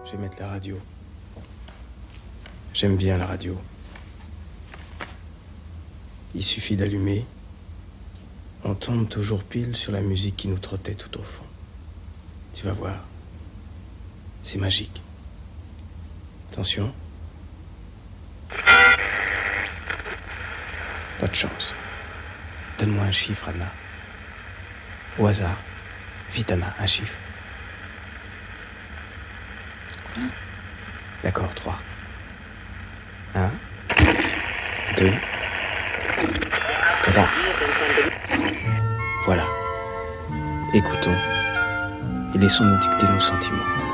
Je vais mettre la radio. J'aime bien la radio. Il suffit d'allumer. On tombe toujours pile sur la musique qui nous trottait tout au fond. Tu vas voir. C'est magique. Attention. Pas de chance. Donne-moi un chiffre, Anna. Au hasard. Vite, Anna, un chiffre. Quoi ? D'accord, 3. 1, 2, 3. Voilà. Écoutons et laissons-nous dicter nos sentiments.